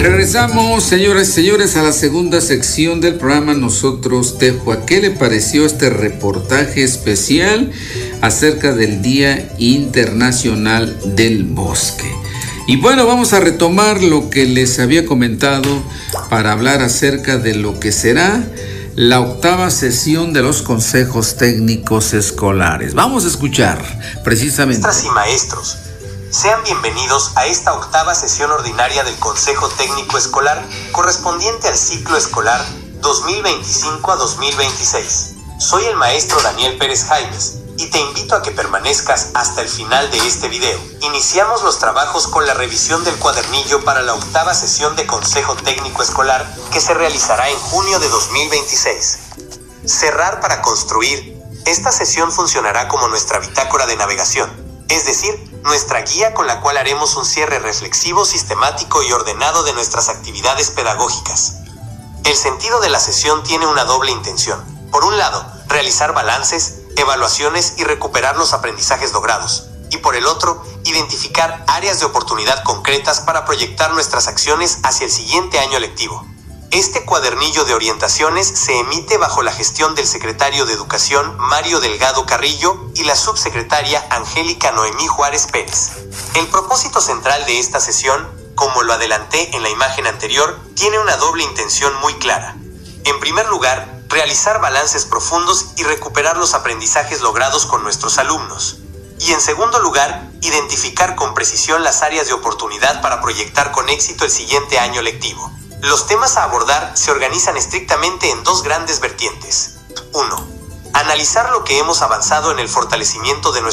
Regresamos, señoras y señores, a la segunda sección del programa Nosotros Tejua. ¿Qué le pareció este reportaje especial acerca del Día Internacional del Bosque? Y bueno, vamos a retomar lo que les había comentado para hablar acerca de lo que será la 8ª sesión de los consejos técnicos escolares. Vamos a escuchar precisamente. Maestras y maestros, sean bienvenidos a esta 8ª sesión ordinaria del Consejo Técnico Escolar correspondiente al ciclo escolar 2025 a 2026. Soy el maestro Daniel Pérez Jaimes y te invito a que permanezcas hasta el final de este video. Iniciamos los trabajos con la revisión del cuadernillo para la 8ª sesión de Consejo Técnico Escolar que se realizará en junio de 2026. Cerrar para construir. Esta sesión funcionará como nuestra bitácora de navegación, es decir, nuestra guía con la cual haremos un cierre reflexivo, sistemático y ordenado de nuestras actividades pedagógicas. El sentido de la sesión tiene una doble intención. Por un lado, realizar balances, evaluaciones y recuperar los aprendizajes logrados. Y por el otro, identificar áreas de oportunidad concretas para proyectar nuestras acciones hacia el siguiente año lectivo. Este cuadernillo de orientaciones se emite bajo la gestión del secretario de Educación Mario Delgado Carrillo y la subsecretaria Angélica Noemí Juárez Pérez. El propósito central de esta sesión, como lo adelanté en la imagen anterior, tiene una doble intención muy clara. En primer lugar, realizar balances profundos y recuperar los aprendizajes logrados con nuestros alumnos. Y en segundo lugar, identificar con precisión las áreas de oportunidad para proyectar con éxito el siguiente año lectivo. Los temas a abordar se organizan estrictamente en dos grandes vertientes. 1. Analizar lo que hemos avanzado en el fortalecimiento de